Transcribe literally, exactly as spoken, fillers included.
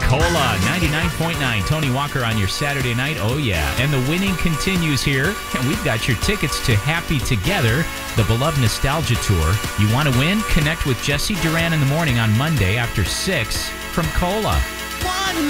Cola, ninety-nine point nine. Tony Walker on your Saturday night. Oh, yeah. And the winning continues here. And we've got your tickets to Happy Together, the beloved Nostalgia Tour. You want to win? Connect with Jesse Duran in the morning on Monday after six from Cola.